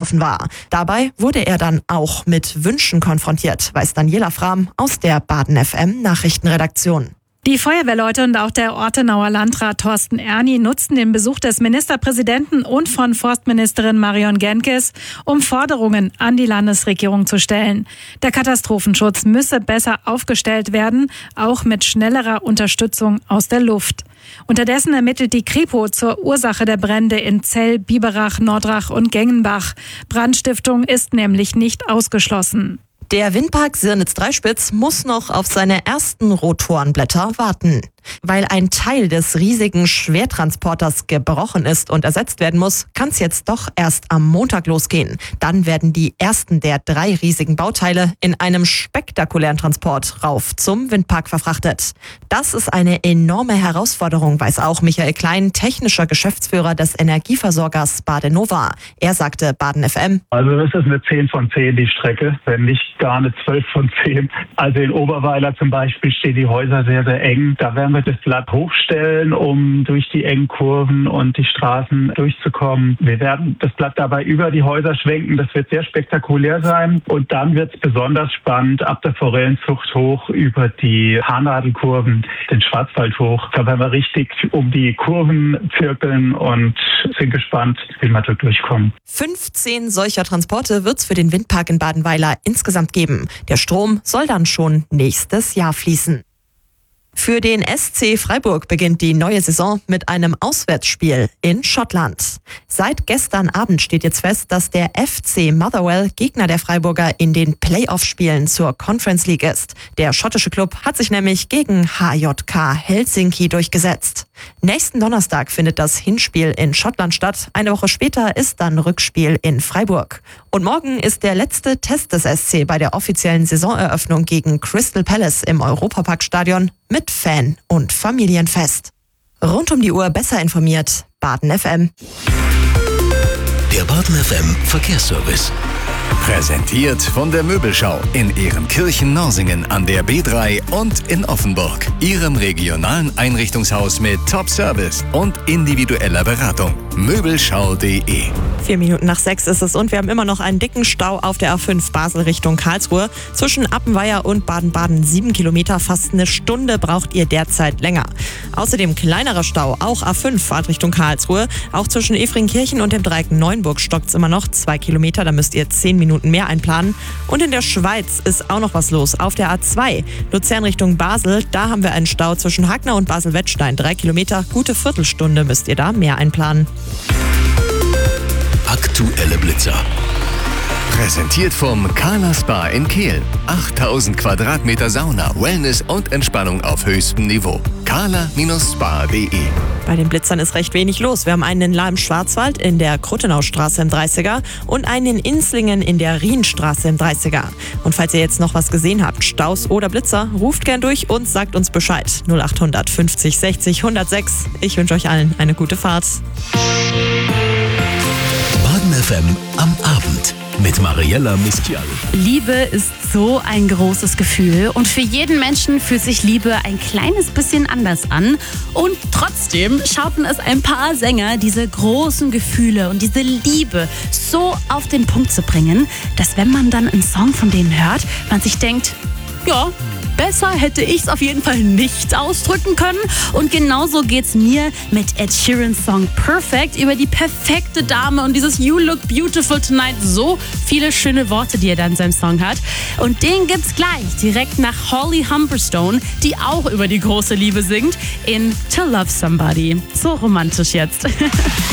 betroffen war. Dabei wurde er dann auch mit Wünschen konfrontiert, weiß Daniela Frahm aus der Baden FM Nachrichtenredaktion. Die Feuerwehrleute und auch der Ortenauer Landrat Thorsten Erni nutzten den Besuch des Ministerpräsidenten und von Forstministerin Marion Genkes, um Forderungen an die Landesregierung zu stellen. Der Katastrophenschutz müsse besser aufgestellt werden, auch mit schnellerer Unterstützung aus der Luft. Unterdessen ermittelt die Kripo zur Ursache der Brände in Zell, Biberach, Nordrach und Gengenbach. Brandstiftung ist nämlich nicht ausgeschlossen. Der Windpark Sirnitz-Dreispitz muss noch auf seine ersten Rotorenblätter warten. Weil ein Teil des riesigen Schwertransporters gebrochen ist und ersetzt werden muss, kann es jetzt doch erst am Montag losgehen. Dann werden die ersten der 3 riesigen Bauteile in einem spektakulären Transport rauf zum Windpark verfrachtet. Das ist eine enorme Herausforderung, weiß auch Michael Klein, technischer Geschäftsführer des Energieversorgers Badenova. Er sagte Baden FM: Also das ist eine 10 von 10 die Strecke, wenn nicht gar eine 12 von 10. Also in Oberweiler zum Beispiel stehen die Häuser sehr, sehr eng. Da werden wir das Blatt hochstellen, um durch die engen Kurven und die Straßen durchzukommen. Wir werden das Blatt dabei über die Häuser schwenken. Das wird sehr spektakulär sein. Und dann wird es besonders spannend ab der Forellenzucht hoch über die Haarnadelkurven, den Schwarzwald hoch. Da werden wir richtig um die Kurven zirkeln und sind gespannt, wie wir dort durchkommen. 15 solcher Transporte wird es für den Windpark in Badenweiler insgesamt geben. Der Strom soll dann schon nächstes Jahr fließen. Für den SC Freiburg beginnt die neue Saison mit einem Auswärtsspiel in Schottland. Seit gestern Abend steht jetzt fest, dass der FC Motherwell Gegner der Freiburger in den Playoff-Spielen zur Conference League ist. Der schottische Club hat sich nämlich gegen HJK Helsinki durchgesetzt. Nächsten Donnerstag findet das Hinspiel in Schottland statt. Eine Woche später ist dann Rückspiel in Freiburg. Und morgen ist der letzte Test des SC bei der offiziellen Saisoneröffnung gegen Crystal Palace im Europaparkstadion mit Fan- und Familienfest. Rund um die Uhr besser informiert, Baden FM. Der Baden FM Verkehrsservice. Präsentiert von der Möbelschau in Ehrenkirchen-Norsingen an der B3 und in Offenburg. Ihrem regionalen Einrichtungshaus mit Top-Service und individueller Beratung. Möbelschau.de 6:04 ist es und wir haben immer noch einen dicken Stau auf der A5 Basel Richtung Karlsruhe. Zwischen Appenweier und Baden-Baden 7 Kilometer, fast eine Stunde braucht ihr derzeit länger. Außerdem kleinerer Stau, auch A5 Fahrt Richtung Karlsruhe. Auch zwischen Efringkirchen und dem Dreieck Neuenburg stockt es immer noch 2 Kilometer, da müsst ihr 10 Minuten mehr einplanen. Und in der Schweiz ist auch noch was los. Auf der A2 Luzern Richtung Basel, da haben wir einen Stau zwischen Hagner und Basel-Wettstein. 3 Kilometer, gute Viertelstunde müsst ihr da mehr einplanen. Aktuelle Blitzer. Präsentiert vom Kala Spa in Kehl. 8000 Quadratmeter Sauna, Wellness und Entspannung auf höchstem Niveau. kala-spa.de. Bei den Blitzern ist recht wenig los. Wir haben einen in Lahr im Schwarzwald in der Kruttenaustraße im 30er und einen in Inslingen in der Rienstraße im 30er. Und falls ihr jetzt noch was gesehen habt, Staus oder Blitzer, ruft gern durch und sagt uns Bescheid. 0800 50 60 106. Ich wünsche euch allen eine gute Fahrt. Baden FM am Abend mit Mariella Mistial. Liebe ist so ein großes Gefühl und für jeden Menschen fühlt sich Liebe ein kleines bisschen anders an. Und trotzdem schaffen es ein paar Sänger, diese großen Gefühle und diese Liebe so auf den Punkt zu bringen, dass wenn man dann einen Song von denen hört, man sich denkt, ja, besser hätte ich es auf jeden Fall nicht ausdrücken können. Und genauso geht's mir mit Ed Sheerans Song Perfect über die perfekte Dame und dieses You Look Beautiful Tonight. So viele schöne Worte, die er da in seinem Song hat. Und den gibt's gleich direkt nach Holly Humberstone, die auch über die große Liebe singt in To Love Somebody. So romantisch jetzt.